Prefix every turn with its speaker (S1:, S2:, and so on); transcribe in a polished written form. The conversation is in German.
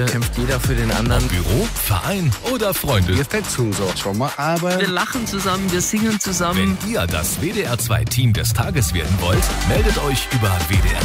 S1: kämpft jeder für den anderen.
S2: Büro, Verein oder Freunde.
S3: Wir fetzen so schon mal, aber
S1: Wir lachen zusammen, wir singen zusammen.
S2: Wenn ihr das WDR 2 Team des Tages werden wollt, meldet euch über WDR